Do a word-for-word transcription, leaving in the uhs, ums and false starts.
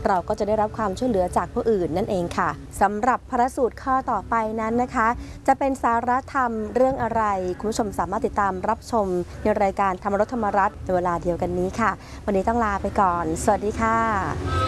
เราก็จะได้รับความช่วยเหลือจากผู้อื่นนั่นเองค่ะสำหรับพระสูตรข้อต่อไปนั้นนะคะจะเป็นสาระธรรมเรื่องอะไรคุณผู้ชมสามารถติดตามรับชมในรายการธรรมรสธรรมรัตน์ในเวลาเดียวกันนี้ค่ะวันนี้ต้องลาไปก่อนสวัสดีค่ะ